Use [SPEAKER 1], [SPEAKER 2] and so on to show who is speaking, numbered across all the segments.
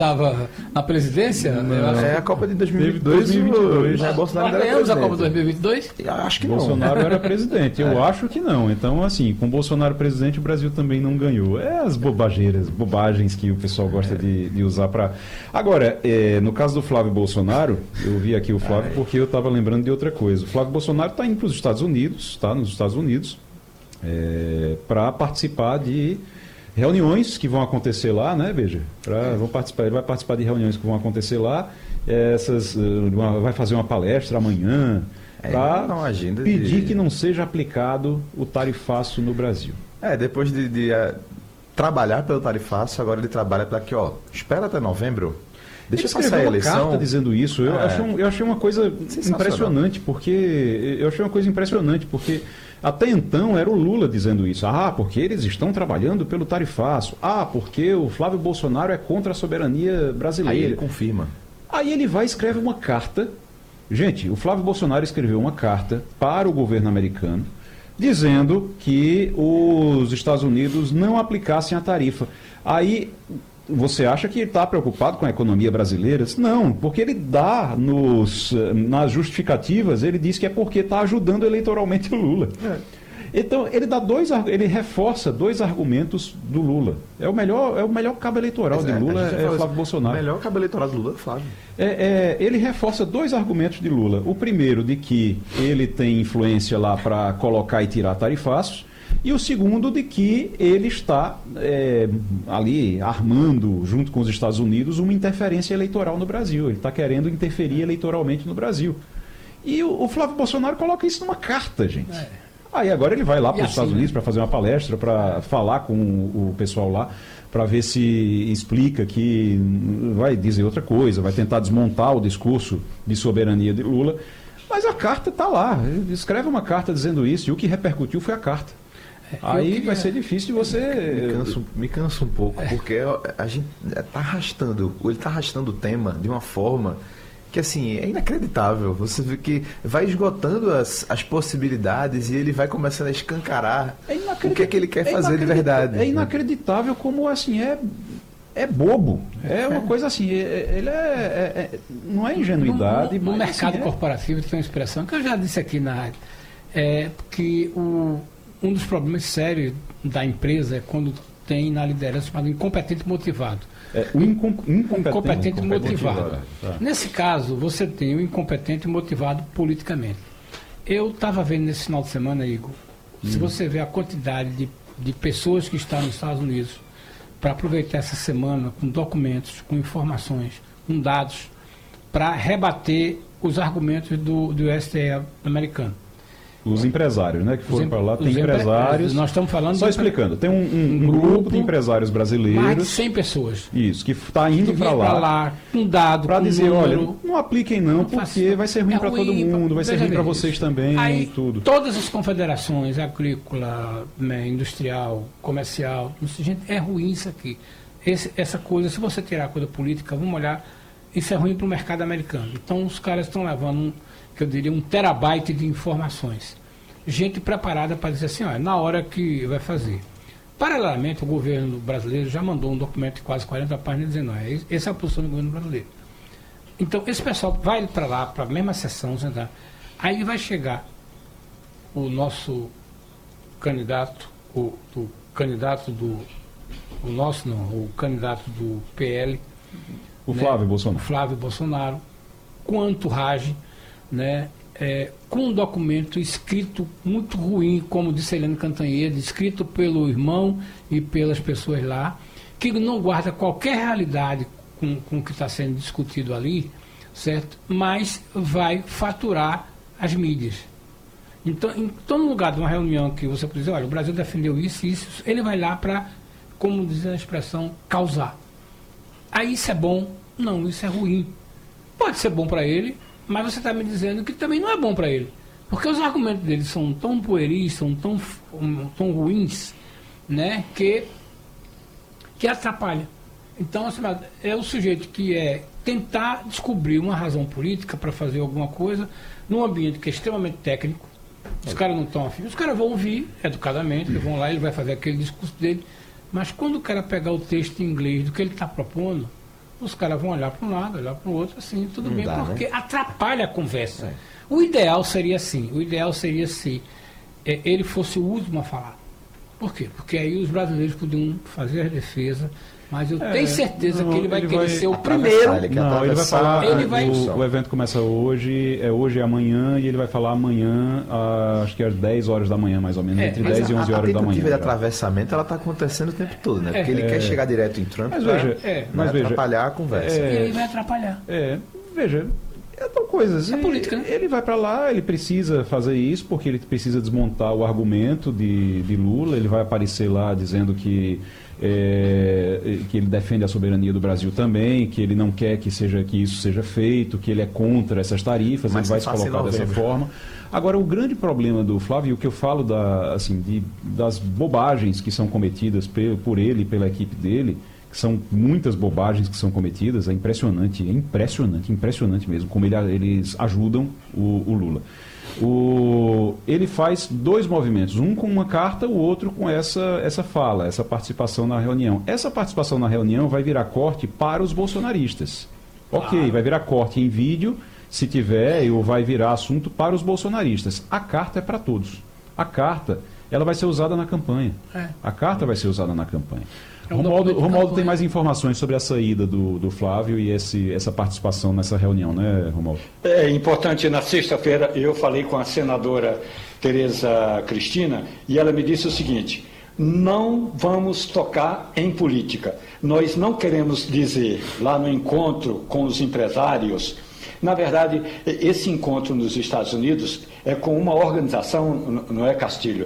[SPEAKER 1] estava na presidência?
[SPEAKER 2] É a Copa de 2022.
[SPEAKER 1] Já Bolsonaro nós ganhamos a Copa de 2022?
[SPEAKER 2] Eu acho que não.
[SPEAKER 3] Bolsonaro era presidente. Eu acho que não. Então, assim, com Bolsonaro presidente, o Brasil também não ganhou. É as bobagens que o pessoal gosta de usar para... Agora, no caso do Flávio Bolsonaro, eu vi aqui o Flávio porque eu estava lembrando de outra coisa. O Flávio Bolsonaro está indo para os Estados Unidos, está nos Estados Unidos, para participar de reuniões que vão acontecer lá, né, Beija? Ele vai participar de reuniões que vão acontecer lá, vai fazer uma palestra amanhã, para pedir que não seja aplicado o tarifaço no Brasil.
[SPEAKER 2] Depois de trabalhar pelo tarifaço, agora ele trabalha para que, espera até novembro, deixa eu passar a eleição.
[SPEAKER 3] Uma carta dizendo isso. Eu achei uma coisa impressionante, porque até então era o Lula dizendo isso. Porque eles estão trabalhando pelo tarifaço. Porque o Flávio Bolsonaro é contra a soberania brasileira.
[SPEAKER 2] Aí ele confirma.
[SPEAKER 3] Aí ele vai e escreve uma carta. Gente, o Flávio Bolsonaro escreveu uma carta para o governo americano dizendo que os Estados Unidos não aplicassem a tarifa. Aí você acha que ele está preocupado com a economia brasileira? Não, porque ele dá nas justificativas, ele diz que é porque está ajudando eleitoralmente o Lula. Então, ele reforça dois argumentos do Lula. É o melhor cabo eleitoral de Lula, o Flávio Bolsonaro.
[SPEAKER 2] O melhor cabo eleitoral do Lula é o Flávio.
[SPEAKER 3] Ele reforça dois argumentos de Lula. O primeiro, de que ele tem influência lá para colocar e tirar tarifaços. E o segundo, de que ele está ali armando, junto com os Estados Unidos, uma interferência eleitoral no Brasil. Ele está querendo interferir eleitoralmente no Brasil. E o Flávio Bolsonaro coloca isso numa carta, gente. Aí agora ele vai lá para os Estados Unidos para fazer uma palestra, para falar com o pessoal lá, para ver se explica que vai dizer outra coisa, vai tentar desmontar o discurso de soberania de Lula. Mas a carta está lá. Ele escreve uma carta dizendo isso, e o que repercutiu foi a carta. Aí vai ser difícil de você...
[SPEAKER 2] Me cansa um pouco, porque a gente está arrastando, ele está arrastando o tema de uma forma que, assim, é inacreditável. Você vê que vai esgotando as possibilidades e ele vai começando a escancarar o que é que ele quer fazer de verdade.
[SPEAKER 3] É inacreditável como, assim, é bobo. É uma coisa assim, não é ingenuidade.
[SPEAKER 1] No mercado corporativo tem uma expressão que eu já disse aqui na rádio, que um dos problemas sérios da empresa é quando tem na liderança chamado incompetente motivado. Incompetente motivado. Nesse caso, você tem o incompetente motivado politicamente. Eu estava vendo nesse final de semana, Igor, se você vê a quantidade de pessoas que estão nos Estados Unidos para aproveitar essa semana com documentos, com informações, com dados, para rebater os argumentos do STF americano.
[SPEAKER 3] Os empresários, né, que foram para lá, tem empresários.
[SPEAKER 1] Nós estamos falando.
[SPEAKER 3] Só explicando, tem um grupo de empresários brasileiros.
[SPEAKER 1] Mais de 100 pessoas.
[SPEAKER 3] Isso, que está indo para lá.
[SPEAKER 1] Com dado,
[SPEAKER 3] para dizer,
[SPEAKER 1] número,
[SPEAKER 3] olha, não apliquem não, porque vai ser ruim para todo mundo, vai ser ruim para vocês também.
[SPEAKER 1] Aí,
[SPEAKER 3] e tudo.
[SPEAKER 1] Todas as confederações, agrícola, industrial, comercial, gente, é ruim isso aqui. Essa coisa, se você tirar a coisa política, vamos olhar, isso é ruim para o mercado americano. Então os caras estão levando que eu diria 1 terabyte de informações. Gente preparada para dizer assim, na hora que vai fazer. Paralelamente, o governo brasileiro já mandou um documento de quase 40 páginas dizendo, essa é a posição do governo brasileiro. Então, esse pessoal vai para lá, para a mesma sessão, sentar. Aí vai chegar o nosso candidato, o candidato do PL,
[SPEAKER 3] o Flávio Bolsonaro.
[SPEAKER 1] O Flávio Bolsonaro, com entourage, com um documento escrito muito ruim, como disse Helena Cantanhede, escrito pelo irmão e pelas pessoas lá, que não guarda qualquer realidade com o que está sendo discutido ali, certo? Mas vai faturar as mídias. Então, no lugar de uma reunião que você pode dizer, olha, o Brasil defendeu isso e isso, ele vai lá para, como diz a expressão, causar. Aí isso é bom? Não, isso é ruim. Pode ser bom para ele, mas você está me dizendo que também não é bom para ele. Porque os argumentos dele são tão pueris, são tão ruins, né, que atrapalha. Então, assim, é o sujeito que tentar descobrir uma razão política para fazer alguma coisa num ambiente que é extremamente técnico. Os caras não estão afim. Os caras vão ouvir educadamente, eles vão lá, ele vai fazer aquele discurso dele. Mas quando o cara pegar o texto em inglês do que ele está propondo, os caras vão olhar para um lado, olhar para o outro, assim, tudo
[SPEAKER 2] Não
[SPEAKER 1] bem,
[SPEAKER 2] dá,
[SPEAKER 1] porque
[SPEAKER 2] né?
[SPEAKER 1] atrapalha a conversa.
[SPEAKER 2] É.
[SPEAKER 1] O ideal seria assim, se ele fosse o último a falar. Por quê? Porque aí os brasileiros podiam fazer a defesa, mas eu tenho certeza que ele vai querer ser o primeiro.
[SPEAKER 2] Ele quer
[SPEAKER 3] Não, ele vai falar.
[SPEAKER 1] Ele vai-
[SPEAKER 3] O evento começa hoje, hoje e amanhã, e ele vai falar amanhã, acho que às 10 horas da manhã, mais ou menos, entre
[SPEAKER 1] mas
[SPEAKER 3] 10 e 11 horas da
[SPEAKER 2] A
[SPEAKER 3] manhã.
[SPEAKER 2] tentativa de
[SPEAKER 3] já.
[SPEAKER 2] atravessamento, ela está acontecendo o tempo todo, né? Porque ele quer chegar direto em Trump
[SPEAKER 3] Mas
[SPEAKER 2] para
[SPEAKER 3] veja, mas veja,
[SPEAKER 2] atrapalhar a conversa.
[SPEAKER 1] E ele vai atrapalhar.
[SPEAKER 3] Veja, são coisas.
[SPEAKER 1] É política, né?
[SPEAKER 3] Ele vai para lá, ele precisa fazer isso porque ele precisa desmontar o argumento de Lula. Ele vai aparecer lá dizendo que ele defende a soberania do Brasil também, que ele não quer que isso seja feito, que ele é contra essas tarifas.
[SPEAKER 2] Mas
[SPEAKER 3] ele vai se
[SPEAKER 2] isso passa em
[SPEAKER 3] colocar dessa
[SPEAKER 2] novembro.
[SPEAKER 3] forma. Agora, o grande problema do Flávio, o que eu falo das bobagens que são cometidas por ele e pela equipe dele, que são muitas bobagens que são cometidas, é impressionante mesmo, como eles ajudam o Lula. Ele faz dois movimentos, um com uma carta, o outro com essa fala, essa participação na reunião. Essa participação na reunião vai virar corte para os bolsonaristas. Ok, vai virar corte em vídeo, se tiver, ou vai virar assunto para os bolsonaristas. A carta é para todos. A carta, ela vai ser usada na campanha. A carta vai ser usada na campanha.
[SPEAKER 1] É um documento de
[SPEAKER 3] Romualdo
[SPEAKER 1] campanha.
[SPEAKER 3] tem mais informações sobre a saída do Flávio e essa participação nessa reunião, né, Romualdo?
[SPEAKER 4] É importante, na sexta-feira eu falei com a senadora Tereza Cristina e ela me disse o seguinte: não vamos tocar em política. Nós não queremos dizer lá no encontro com os empresários. Na verdade, esse encontro nos Estados Unidos é com uma organização, não é, Castilho?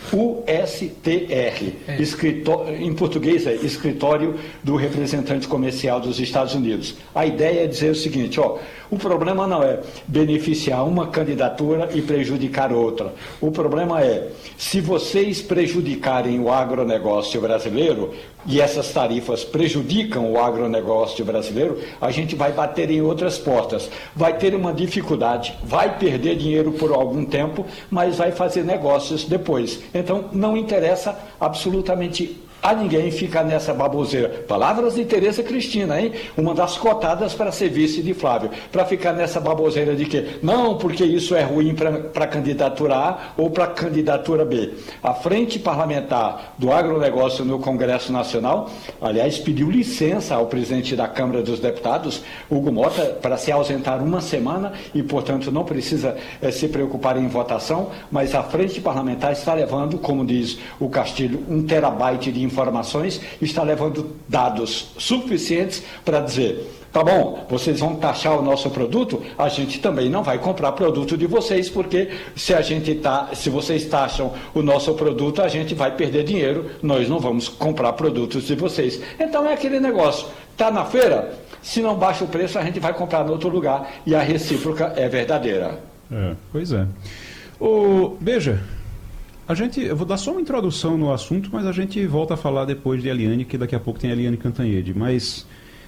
[SPEAKER 4] USTR, em português é Escritório do Representante Comercial dos Estados Unidos. A ideia é dizer o seguinte: o problema não é beneficiar uma candidatura e prejudicar outra. O problema é, se vocês prejudicarem o agronegócio brasileiro, e essas tarifas prejudicam o agronegócio brasileiro, a gente vai bater em outras portas. Vai ter uma dificuldade, vai perder dinheiro por algum tempo, mas vai fazer negócios depois. Então, não interessa absolutamente a ninguém ficar nessa baboseira. Palavras de Tereza Cristina, hein? Uma das cotadas para ser vice de Flávio. Para ficar nessa baboseira de que não, porque isso é ruim para a candidatura A ou para a candidatura B. A Frente Parlamentar do Agronegócio no Congresso Nacional, aliás, pediu licença ao presidente da Câmara dos Deputados, Hugo Mota, para se ausentar uma semana e, portanto, não precisa se preocupar em votação, mas a Frente Parlamentar está levando, como diz o Castilho, 1 terabyte de informações, está levando dados suficientes para dizer: tá bom, vocês vão taxar o nosso produto, a gente também não vai comprar produto de vocês, porque se vocês taxam o nosso produto, a gente vai perder dinheiro, nós não vamos comprar produtos de vocês. Então é aquele negócio, tá na feira, se não baixa o preço, a gente vai comprar em outro lugar, e a recíproca é verdadeira.
[SPEAKER 3] Pois é. Veja, eu vou dar só uma introdução no assunto, mas a gente volta a falar depois de Eliane, que daqui a pouco tem a Eliane Cantanhede. Mas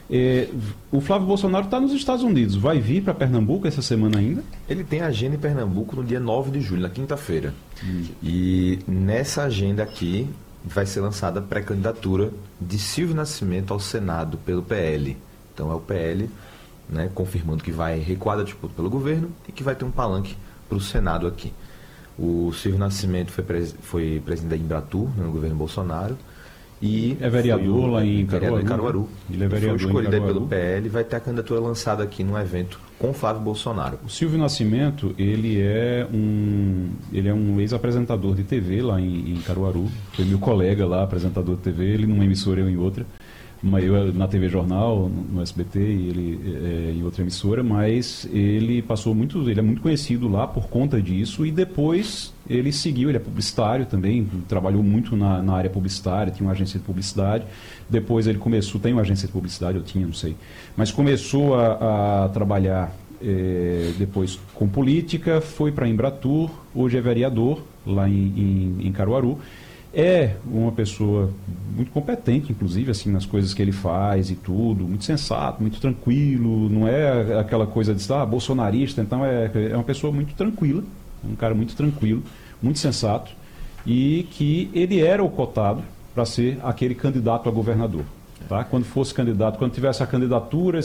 [SPEAKER 3] o Flávio Bolsonaro está nos Estados Unidos. Vai vir para Pernambuco essa semana ainda?
[SPEAKER 2] Ele tem agenda em Pernambuco no dia 9 de julho, na quinta-feira. E nessa agenda aqui vai ser lançada a pré-candidatura de Silvio Nascimento ao Senado pelo PL. Então é o PL, né, confirmando que vai recuar da disputa pelo governo e que vai ter um palanque para o Senado aqui. O Silvio Nascimento foi presidente da Embratur, no governo Bolsonaro. E
[SPEAKER 3] é vereador lá em
[SPEAKER 2] Caruaru.
[SPEAKER 3] Ele é vereador
[SPEAKER 2] foi escolhido
[SPEAKER 3] em Caruaru.
[SPEAKER 2] pelo PL e vai ter a candidatura lançada aqui num evento com Flávio Bolsonaro.
[SPEAKER 3] O Silvio Nascimento, ele é um ex-apresentador de TV lá em Caruaru. Foi meu colega lá, apresentador de TV, ele numa emissora, eu em outra. Eu na TV Jornal, no SBT, e ele em outra emissora, mas ele é muito conhecido lá por conta disso, e depois ele seguiu, ele é publicitário também, trabalhou muito na área publicitária, tinha uma agência de publicidade, depois ele tem uma agência de publicidade, eu tinha, não sei, mas começou a trabalhar depois com política, foi para a Embratur, hoje é vereador lá em Caruaru. É uma pessoa muito competente, inclusive, assim, nas coisas que ele faz e tudo, muito sensato, muito tranquilo, não é aquela coisa de bolsonarista, então é uma pessoa muito tranquila, um cara muito tranquilo, muito sensato, e que ele era o cotado para ser aquele candidato a governador. Tá? Quando fosse candidato, quando tivesse a candidatura,